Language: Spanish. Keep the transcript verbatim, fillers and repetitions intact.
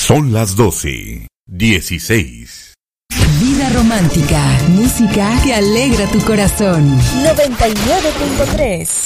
Son las doce, dieciséis. Vida romántica, música que alegra tu corazón. noventa y nueve punto tres.